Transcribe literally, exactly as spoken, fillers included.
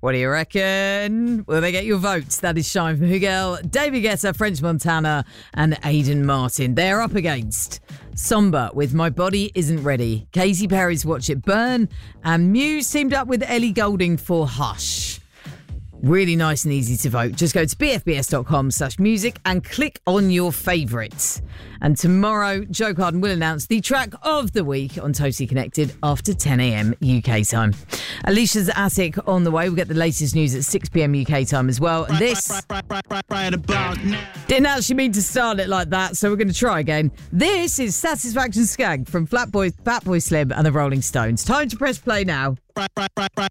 What do you reckon? Will they get your votes? That is Shine from Hugel, David Guetta, French Montana, and Aidan Martin. They're up against Somber with My Body Isn't Ready, Katy Perry's Watch It Burn, and Muse teamed up with Ellie Goulding for Hush. Really nice and easy to vote. Just go to bfbs.com slash music and click on your favourites. And tomorrow, Joe Carden will announce the track of the week on Totally Connected after ten a.m. U K time. Alicia's Attic on the way. We'll get the latest news at six p.m. U K time as well. And this didn't actually mean to start it like that, so we're going to try again. This is Satisfaction Skag from Flatboy, Fatboy Slim and the Rolling Stones. Time to press play now.